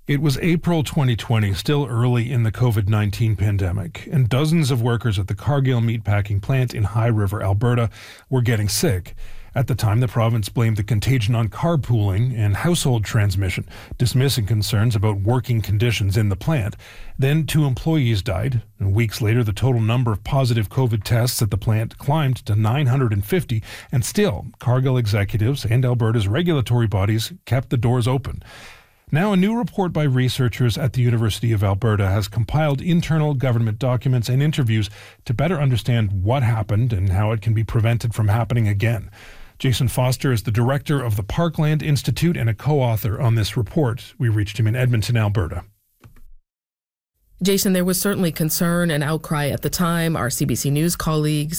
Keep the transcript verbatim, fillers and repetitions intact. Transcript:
It was April twenty twenty, still early in the covid nineteen pandemic, and dozens of workers at the Cargill meatpacking plant in High River, Alberta, were getting sick. At the time, the province blamed the contagion on carpooling and household transmission, dismissing concerns about working conditions in the plant. Then two employees died, and weeks later the total number of positive COVID tests at the plant climbed to nine hundred fifty, and still, Cargill executives and Alberta's regulatory bodies kept the doors open. Now, a new report by researchers at the University of Alberta has compiled internal government documents and interviews to better understand what happened and how it can be prevented from happening again. Jason Foster is the director of the Parkland Institute and a co-author on this report. We reached him in Edmonton, Alberta. Jason, there was certainly concern and outcry at the time. Our C B C News colleagues